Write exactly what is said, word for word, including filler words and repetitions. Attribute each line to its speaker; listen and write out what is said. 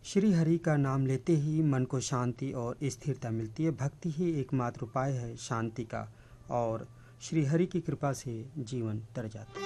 Speaker 1: श्री हरि का नाम लेते ही मन को शांति और स्थिरता मिलती है। भक्ति ही एकमात्र उपाय है शांति का और श्री हरि की कृपा से जीवन तर जाता है।